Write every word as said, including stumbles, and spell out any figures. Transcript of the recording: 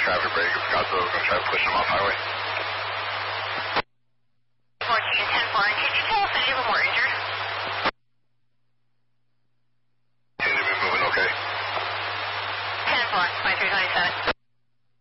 traffic break. If Scottsville, we're going to try to push them off highway. fourteen, ten four. Could you tell us any of them were injured? Seem to be moving okay. ten four, five three twenty-seven.